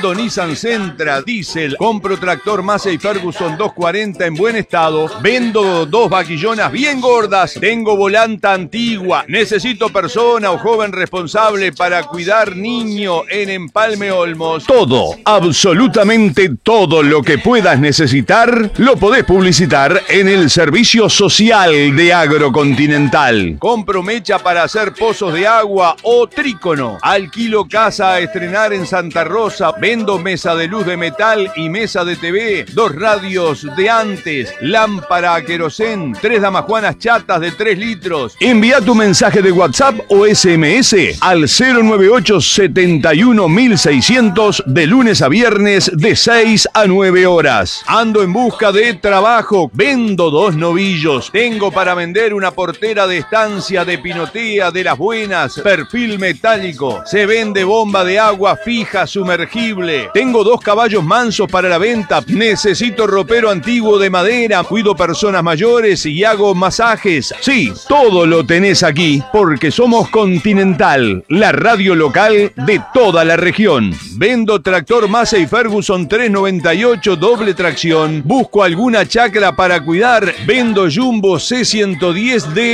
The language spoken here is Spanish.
Vendo Nissan Sentra, diésel. Compro tractor Massey Ferguson 240 en buen estado. Vendo 2 vaquillonas bien gordas. Tengo volanta antigua. Necesito persona o joven responsable para cuidar niño en Empalme Olmos. Todo, absolutamente todo lo que puedas necesitar, lo podés publicitar en el servicio social de Agrocontinental. Compro mecha para hacer pozos de agua o trícono. Alquilo casa a estrenar en Santa Rosa. Vendo mesa de luz de metal y mesa de TV. 2 radios de antes. Lámpara a querosén. 3 damajuanas chatas de 3 litros. Envía tu mensaje de WhatsApp o SMS al 098 71 1600 de lunes a viernes de 6 a 9 horas. Ando en busca de trabajo. Vendo 2 novillos. Tengo para vender una portera de estancia de pinotea de las buenas. Perfil metálico. Se vende bomba de agua fija sumergible. Tengo 2 caballos mansos para la venta. Necesito ropero antiguo de madera. Cuido personas mayores y hago masajes. Sí, todo lo tenés aquí porque somos Continental, la radio local de toda la región. Vendo tractor Massey Ferguson 398 doble tracción. Busco alguna chacra para cuidar. Vendo Jumbo C110D